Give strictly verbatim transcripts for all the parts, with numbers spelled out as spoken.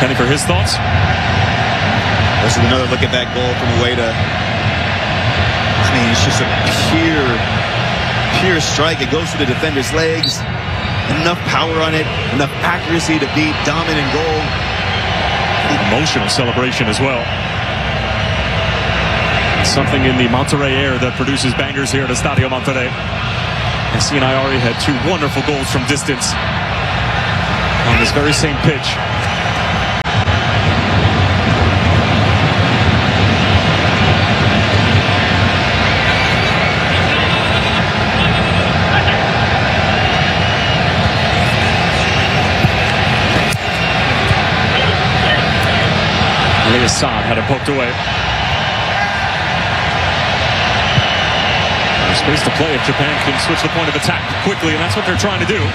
Penny for his thoughts. This is another look at that goal from Ueda. I mean, it's just a pure, pure strike. It goes through the defender's legs. Enough power on it, enough accuracy to beat dominant goal. Emotional celebration as well. Something in the Monterrey air that produces bangers here at Estadio Monterrey. And C N I already had two wonderful goals from distance on this very same pitch. Assad had it poked away. There's space to play if Japan can switch the point of attack quickly, and that's what they're trying to do.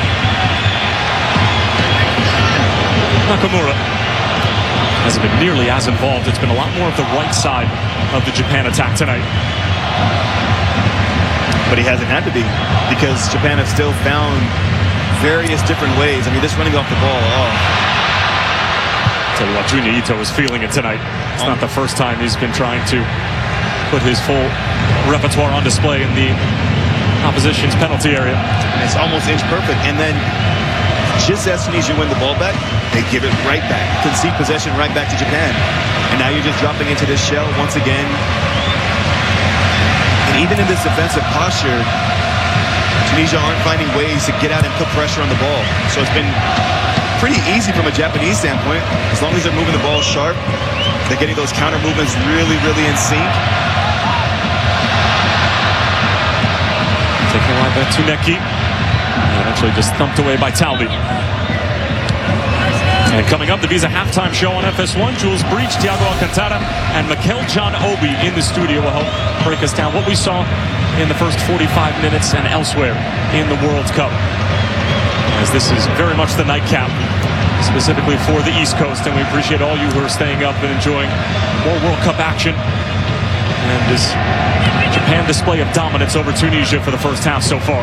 Nakamura hasn't been nearly as involved. It's been a lot more of the right side of the Japan attack tonight. But he hasn't had to be, because Japan have still found various different ways. I mean, this running off the ball, oh. Tell you what, Junya Ito is feeling it tonight. It's not the first time he's been trying to put his full repertoire on display in the opposition's penalty area. And it's almost inch perfect. And then just as Tunisia win the ball back, they give it right back. Concede possession right back to Japan. And now you're just dropping into this shell once again. And even in this defensive posture, Tunisia aren't finding ways to get out and put pressure on the ball. So it's been pretty easy from a Japanese standpoint. As long as they're moving the ball sharp, they're getting those counter movements really, really in sync. Taking right back to Neki. And eventually just thumped away by Talbi. And coming up, the Visa halftime show on F S one. Jules Breach, Thiago Alcantara, and Mikel John Obi in the studio will help break us down what we saw in the first forty-five minutes and elsewhere in the World Cup. As this is very much the nightcap, specifically for the East Coast, and we appreciate all you who are staying up and enjoying more World Cup action. And this Japan display of dominance over Tunisia for the first half so far.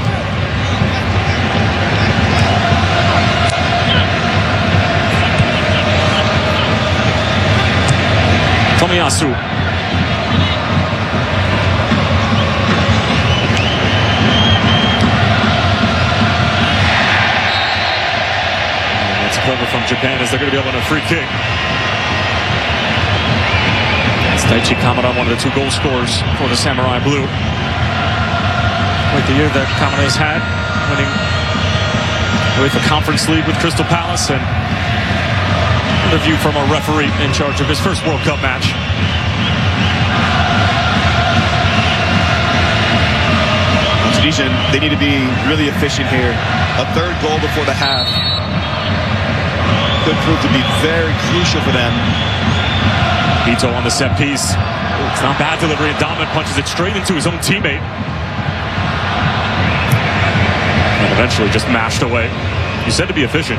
Tomiyasu. Clever from Japan as they're going to be able to a free kick. It's Daichi Kamada, one of the two goal scorers for the Samurai Blue. Like the year that Kamada has had, winning with the Conference League with Crystal Palace, and a review from our referee in charge of his first World Cup match. Tunisia, they need to be really efficient here. A third goal before the half could prove to be very crucial for them. Ito on the set piece. It's not bad delivery, and Domin punches it straight into his own teammate. And eventually just mashed away. You said to be efficient.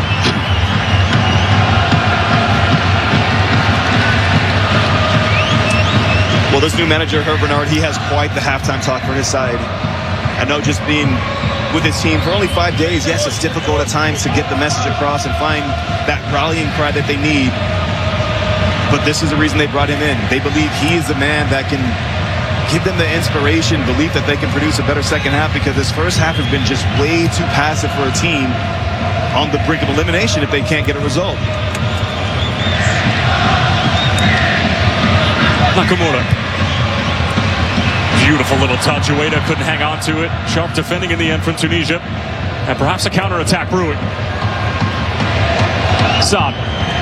Well, this new manager, Hervé Renard, he has quite the halftime talk for his side. I know just being with his team for only five days, yes, it's difficult at times to get the message across and find that rallying cry that they need. But this is the reason they brought him in. They believe he is the man that can give them the inspiration, belief that they can produce a better second half, because this first half has been just way too passive for a team on the brink of elimination if they can't get a result. Nakamura. Beautiful little touch. Ueda couldn't hang on to it. Sharp defending in the end from Tunisia. And perhaps a counter-attack brewing. Saad.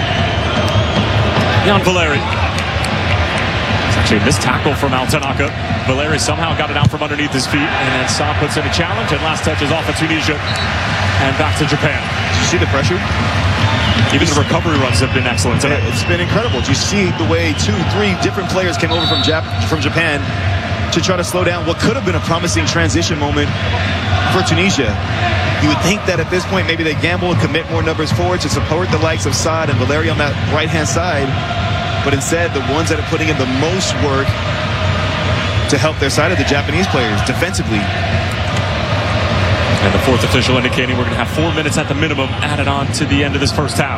Jan Valeri. It's actually a missed tackle from Al Tanaka. Valeri somehow got it out from underneath his feet. And then Saad puts in a challenge. And last touch is off of Tunisia. And back to Japan. Did you see the pressure? Even the recovery runs have been excellent tonight. It's been incredible. Do you see the way two, three different players came over from Jap from Japan to try to slow down what could have been a promising transition moment for Tunisia? You would think that at this point maybe they gamble and commit more numbers forward to support the likes of Saad and Valeri on that right-hand side. But instead, the ones that are putting in the most work to help their side of the Japanese players defensively. And the fourth official indicating we're going to have four minutes at the minimum added on to the end of this first half.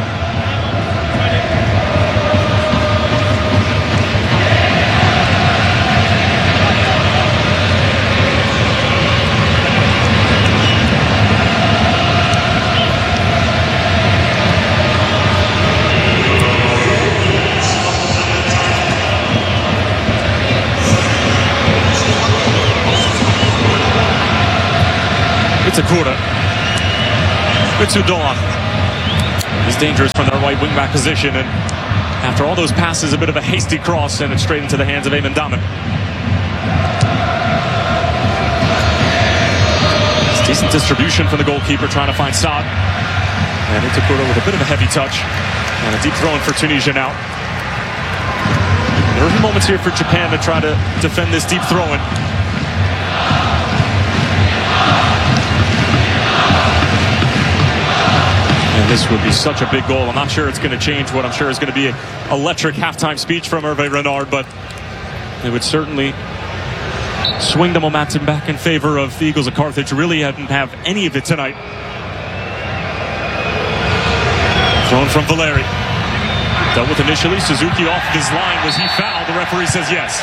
Sakura. Mitsudon is dangerous from their right wing-back position, and after all those passes, a bit of a hasty cross, and it's straight into the hands of Eamon Daman. It's decent distribution from the goalkeeper, trying to find Saad. And Itakura with a bit of a heavy touch, and a deep throw-in for Tunisia now. There are moments here for Japan to try to defend this deep throw-in. And this would be such a big goal. I'm not sure it's going to change what I'm sure is going to be an electric halftime speech from Hervé Renard, but it would certainly swing the momentum back in favor of the Eagles of Carthage. Really hadn't have any of it tonight. Thrown from Valeri. Dealt with initially. Suzuki off his line. Was he fouled? The referee says yes.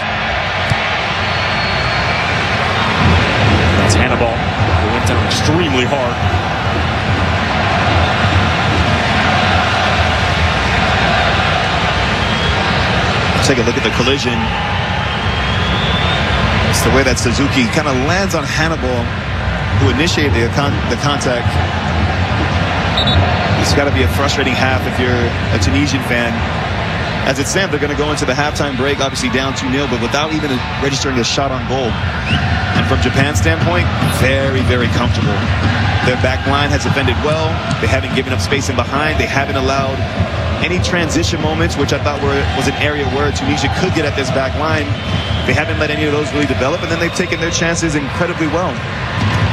That's Hannibal, who went down extremely hard. Take a look at the collision. It's the way that Suzuki kind of lands on Hannibal, who initiated the, con the contact. It's got to be a frustrating half if you're a Tunisian fan. As it stands, they're going to go into the halftime break, obviously down two nil, but without even registering a shot on goal. And from Japan's standpoint, very, very comfortable. Their back line has defended well. They haven't given up space in behind. They haven't allowed any transition moments, which I thought were was an area where Tunisia could get at this back line. They haven't let any of those really develop, and then they've taken their chances incredibly well.